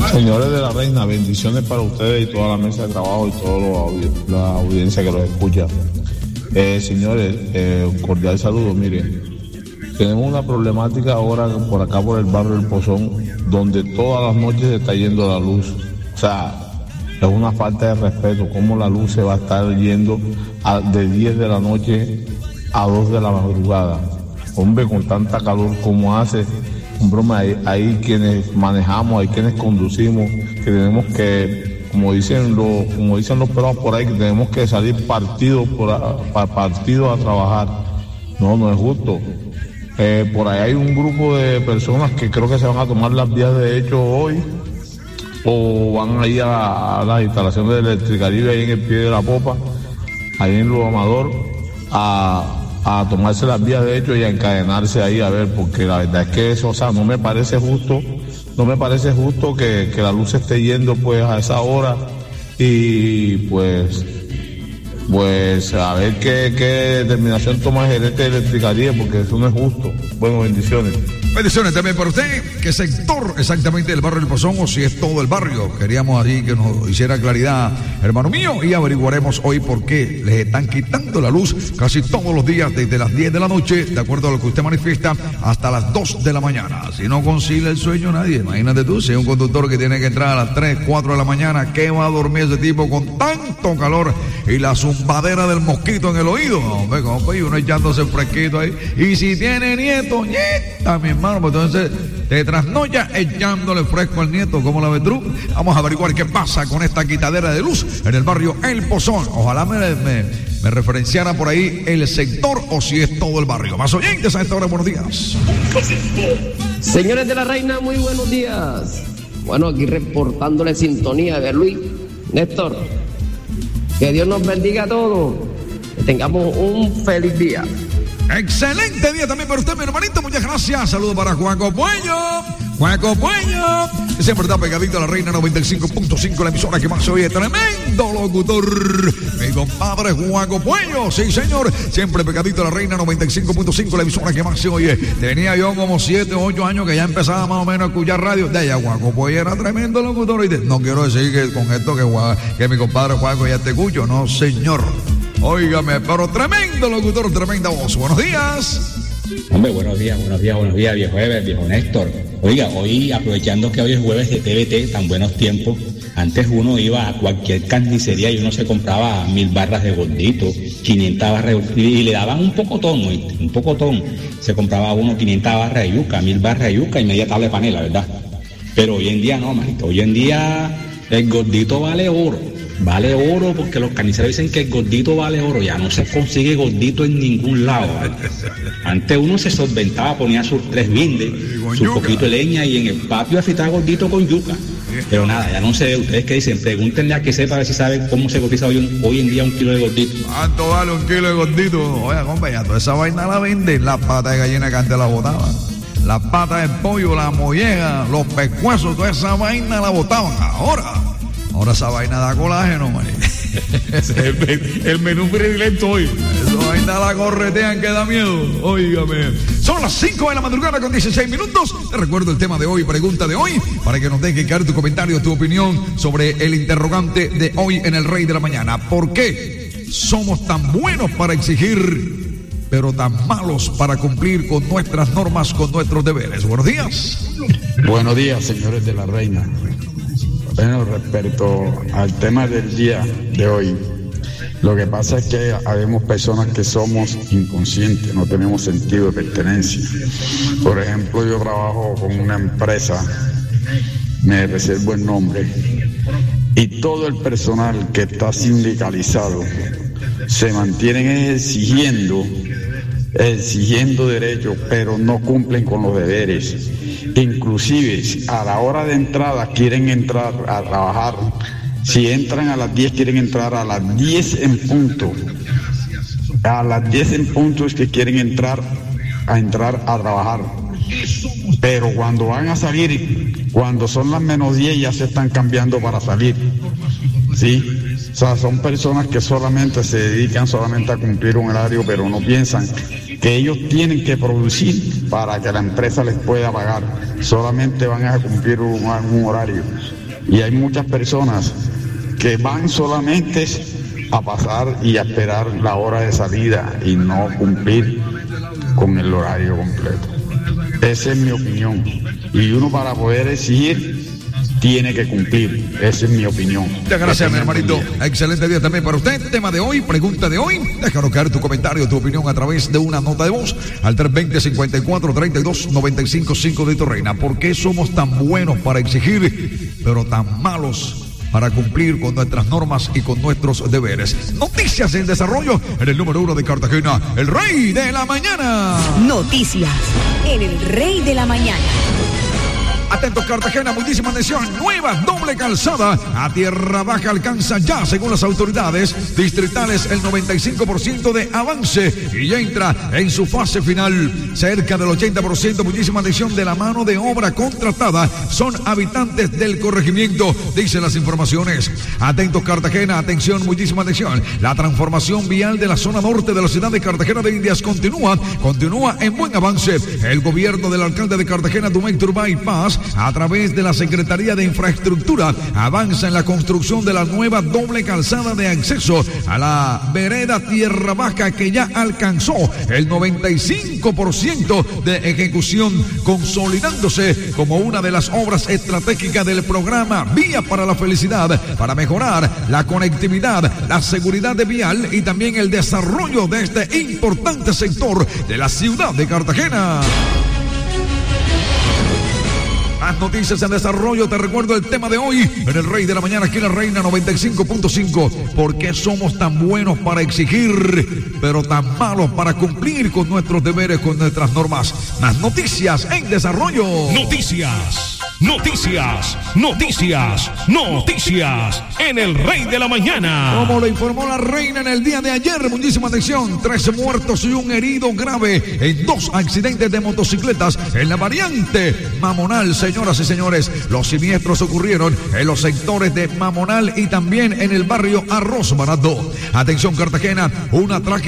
Señores de la Reina, bendiciones para ustedes y toda la mesa de trabajo y toda la audiencia que los escucha. Señores, un cordial saludo. Miren, tenemos una problemática ahora por acá por el barrio del Pozón, donde todas las noches se está yendo la luz. O sea, es una falta de respeto, cómo la luz se va a estar yendo de 10 de la noche a 2 de la madrugada. Hombre, con tanta calor como hace, hombre, hay quienes manejamos, hay quienes conducimos, que tenemos que, como dicen los pelados por ahí, que tenemos que salir partidos a trabajar. No es justo. Por ahí hay un grupo de personas que creo que se van a tomar las vías de hecho hoy, o van a ir a las instalaciones de Electricaribe ahí en el pie de la popa, ahí en Lo Amador, a tomarse las vías de hecho y a encadenarse ahí a ver, porque la verdad es que eso, o sea, no me parece justo que la luz esté yendo pues a esa hora y pues a ver qué determinación toma el gerente de Electricaribe, porque eso no es justo. Bueno, bendiciones. Bendiciones también para usted. ¿Qué sector exactamente del barrio del Pozón o si es todo el barrio? Queríamos así que nos hiciera claridad, hermano mío, y averiguaremos hoy por qué les están quitando la luz casi todos los días desde las 10 de la noche, de acuerdo a lo que usted manifiesta, hasta las 2 de la mañana. Si no concilia el sueño nadie, imagínate tú, si es un conductor que tiene que entrar a las 3, 4 de la mañana, ¿qué va a dormir ese tipo con tanto calor y la zumbadera del mosquito en el oído? Hombre, compa, y uno echándose fresquito ahí. Y si tiene nieto, nieta, mi hermano, pues entonces te trasnocha echándole fresco al nieto, como la ves tú. Vamos a averiguar qué pasa con esta quitadera de luz en el barrio El Pozón. Ojalá me referenciara por ahí el sector o si es todo el barrio. Más oyentes a esta hora, buenos días. Señores de la Reina, muy buenos días. Bueno, aquí reportándole sintonía de Luis, Néstor. Que Dios nos bendiga a todos. Que tengamos un feliz día. Excelente día también para usted, mi hermanito. Muchas gracias. Saludos para Juaco Pueño. Juaco Pueño, que siempre está pegadito a la Reina 95.5, la emisora que más se oye. Tremendo locutor, mi compadre Juaco Pueño. Sí, señor. Siempre pegadito a la Reina 95.5, la emisora que más se oye. Tenía yo como 7 o 8 años que ya empezaba más o menos a escuchar radio. De allá, Juaco Puño era tremendo locutor. No quiero decir que con esto que mi compadre Juaco ya te escucho. No, señor. Óigame, pero tremendo locutor, tremenda voz. Buenos días. Hombre, buenos días, viejo Ever, viejo Néstor. Oiga, hoy, aprovechando que hoy es jueves de TVT, tan buenos tiempos, antes uno iba a cualquier carnicería y uno se compraba 1000 barras de gordito, 500 barras y le daban un pocotón. Se compraba uno 500 barras de yuca, 1000 barras de yuca y media tabla de panela, ¿verdad? Pero hoy en día no, manito, hoy en día el gordito vale oro. Vale oro porque los carniceros dicen que el gordito vale oro. Ya no se consigue gordito en ningún lado. Antes uno se solventaba, ponía sus 3 guindes, su poquito de leña y en el patio afitaba gordito con yuca. Pero nada, ya no sé, ustedes qué dicen, pregúntenle a que sepa a ver si saben cómo se cotiza hoy en día 1 kilo de gordito. ¿Cuánto vale 1 kilo de gordito? Oiga, compa, ya toda esa vaina la venden. Las patas de gallina que antes la botaban, las patas de pollo, la molleja, los pescuezos, toda esa vaina la botaban. Ahora esa vaina da colágeno, man. El menú predilecto hoy. Esa vaina la corretean que da miedo. Óigame. Son las 5 de la madrugada con 16 minutos. Te recuerdo el tema de hoy, pregunta de hoy, para que nos dejes caer tu comentario, tu opinión sobre el interrogante de hoy en el Rey de la Mañana. ¿Por qué somos tan buenos para exigir, pero tan malos para cumplir con nuestras normas, con nuestros deberes? Buenos días. Buenos días, señores de la Reina. Bueno, respecto al tema del día de hoy, lo que pasa es que habemos personas que somos inconscientes, no tenemos sentido de pertenencia. Por ejemplo, yo trabajo con una empresa, me reservo el nombre, y todo el personal que está sindicalizado se mantienen exigiendo derechos, pero no cumplen con los deberes. Inclusive a la hora de entrada quieren entrar a trabajar. Si entran a las 10 quieren entrar a las 10 en punto. A las 10 en punto es que quieren entrar a trabajar. Pero cuando van a salir, cuando son las menos 10 ya se están cambiando para salir. ¿Sí? O sea, son personas que solamente se dedican a cumplir un horario, pero no piensan que ellos tienen que producir para que la empresa les pueda pagar. Solamente van a cumplir un horario. Y hay muchas personas que van solamente a pasar y a esperar la hora de salida y no cumplir con el horario completo. Esa es mi opinión. Y uno, para poder exigir, tiene que cumplir. Esa es mi opinión. Muchas gracias, mi hermanito. Excelente día también para usted. Tema de hoy, pregunta de hoy. Déjanos caer tu comentario, tu opinión a través de una nota de voz al 320-54-32-95-5 de tu reina. ¿Por qué somos tan buenos para exigir, pero tan malos para cumplir con nuestras normas y con nuestros deberes? Noticias en desarrollo en el número 1 de Cartagena, el Rey de la Mañana. Noticias en el Rey de la Mañana. Atentos, Cartagena, muchísima atención. Nueva doble calzada a Tierra Baja alcanza ya, según las autoridades distritales, el 95% de avance y ya entra en su fase final. Cerca del 80%, muchísima atención, de la mano de obra contratada son habitantes del corregimiento, dicen las informaciones. Atentos, Cartagena, atención, muchísima atención. La transformación vial de la zona norte de la ciudad de Cartagena de Indias continúa en buen avance. El gobierno del alcalde de Cartagena, Dumey Turbay Paz, a través de la Secretaría de Infraestructura, avanza en la construcción de la nueva doble calzada de acceso a la vereda Tierra Baja, que ya alcanzó el 95% de ejecución, consolidándose como una de las obras estratégicas del programa Vía para la Felicidad, para mejorar la conectividad, la seguridad de vial y también el desarrollo de este importante sector de la ciudad de Cartagena. Más noticias en desarrollo. Te recuerdo el tema de hoy en el Rey de la Mañana, aquí en la Reina 95.5. ¿Por qué somos tan buenos para exigir, pero tan malos para cumplir con nuestros deberes, con nuestras normas? Más noticias en desarrollo. Noticias en el Rey de la Mañana. Como lo informó la Reina en el día de ayer, muchísima atención, 13 muertos y un herido grave en 2 accidentes de motocicletas en la variante Mamonal. Señoras y señores, los siniestros ocurrieron en los sectores de Mamonal y también en el barrio Arroz Barato. Atención, Cartagena, una trágica